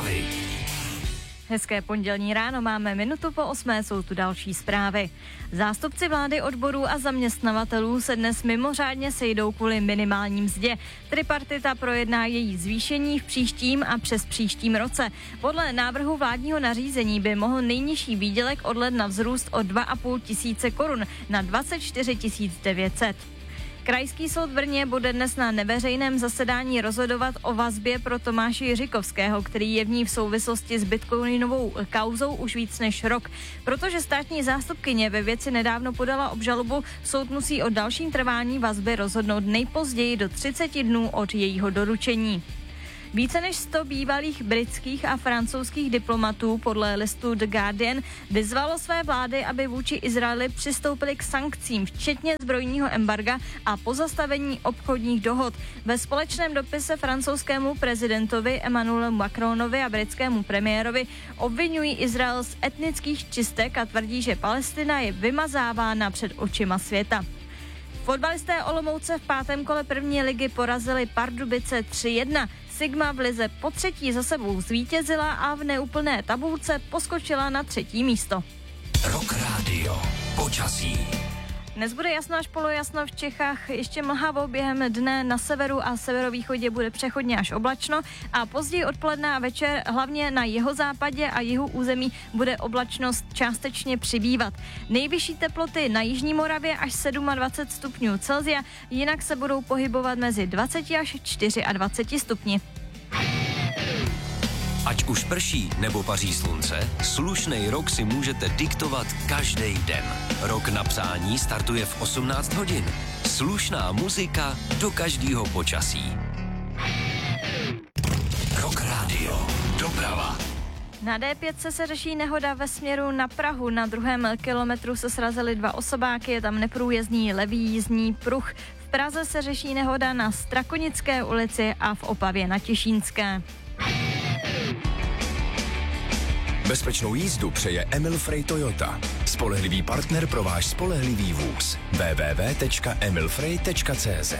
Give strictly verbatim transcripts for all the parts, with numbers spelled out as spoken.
Vltavy. Hezké pondělní ráno, máme minutu po osmé, jsou tu další zprávy. Zástupci vlády, odborů a zaměstnavatelů se dnes mimořádně sejdou kvůli minimální mzdě. Tripartita projedná její zvýšení v příštím a přes příštím roce. Podle návrhu vládního nařízení by mohl nejnižší výdělek od ledna vzrůst o dva a půl tisíce korun na dvacet čtyři tisíc devět set. Krajský soud v Brně bude dnes na neveřejném zasedání rozhodovat o vazbě pro Tomáše Jiříkovského, který je v ní v souvislosti s bitcoinovou kauzou už víc než rok. Protože státní zástupkyně ve věci nedávno podala obžalobu, soud musí o dalším trvání vazby rozhodnout nejpozději do třiceti dnů od jejího doručení. Více než sto bývalých britských a francouzských diplomatů podle listu The Guardian vyzvalo své vlády, aby vůči Izraeli přistoupili k sankcím, včetně zbrojního embarga a pozastavení obchodních dohod. Ve společném dopise francouzskému prezidentovi Emmanuelu Macronovi a britskému premiérovi obvinují Izrael z etnických čistek a tvrdí, že Palestina je vymazávána před očima světa. Fotbalisté Olomouce v pátém kole první ligy porazili Pardubice tři jedna. Sigma v lize po třetí za sebou zvítězila a v neúplné tabulce poskočila na třetí místo. Rock Radio. Počasí. Dnes bude jasno až polojasno v Čechách, ještě mlhavo během dne na severu a severovýchodě bude přechodně až oblačno a později odpoledne a večer hlavně na jihozápadě a jihu území bude oblačnost částečně přibývat. Nejvyšší teploty na jižní Moravě až dvacet sedm stupňů Celsia, jinak se budou pohybovat mezi dvacet až dvacet čtyři stupni. Ať už prší nebo paří slunce, slušnej rok si můžete diktovat každý den. Rok na psání startuje v osmnáct hodin. Slušná muzika do každého počasí. Rock Radio. Doprava. Na dé pět se řeší nehoda ve směru na Prahu. Na druhém kilometru se srazily dva osobáky, je tam neprůjezdný levý jízdní pruh. V Praze se řeší nehoda na Strakonické ulici a v Opavě na Těšínské. Bezpečnou jízdu přeje Emil Frey Toyota. Spolehlivý partner pro váš spolehlivý vůz. w w w tečka emil frey tečka c z.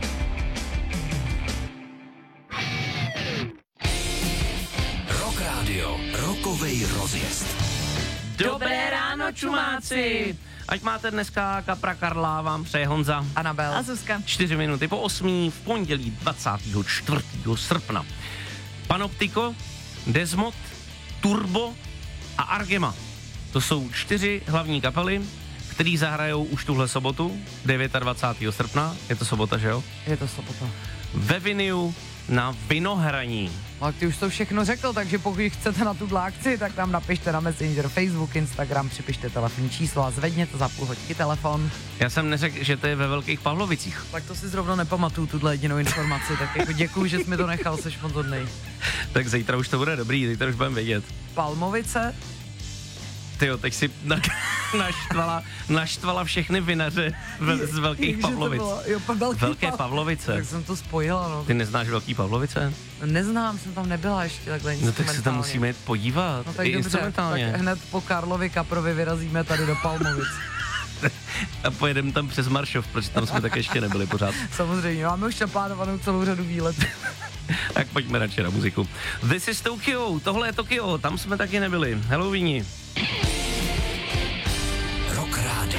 Rock Radio. Rokovej rozjezd. Dobré ráno, čumáci! Ať máte dneska Kapra Karla, vám přeje Honza, Anabel A Zuzka. čtyři minuty po osmí v pondělí dvacátého čtvrtého srpna. Panoptiko, Desmod, Turbo a Argema. To jsou čtyři hlavní kapely, který zahrajou už tuhle sobotu, dvacátého devátého srpna. Je to sobota, že jo? Je to sobota. Ve Viniu na Vinohraní. A ty už to všechno řekl, takže pokud chcete na tuhle akci, tak nám napište na Messenger, Facebook, Instagram, připište telefonní číslo a zvedněte za půl hodinky telefon. Já jsem neřekl, že to je ve Velkých Pavlovicích. Tak to si zrovna nepamatuju, tuhle jedinou informaci, tak jako děkuju, že jsi mi to nechal, seš moc hodnej. Tak zítra už to bude dobrý, zítra už budeme vědět. Palmovice? Tyjo, teď si na, naštvala, naštvala všechny vinaře v, z Velkých Jakže to Pavlovic. bylo? Jo, pa, velký Velké pa- Pavlovice. Tak jsem to spojila, no. Ty neznáš Velký Pavlovice? Neznám, jsem tam nebyla ještě takhle No tak se tam instrumentálně. musíme jít podívat, No tak i dobře, instrumentálně. tak hned po Karlovi Kaprovi vyrazíme tady do Palmovic. A pojedeme tam přes Maršov, protože tam jsme tak ještě nebyli pořád. Samozřejmě, máme už naplánovanou celou řadu výletů. Tak pojďme radši na muziku. This is Tokyo, tohle je Tokyo, tam jsme taky nebyli. Halloweeni.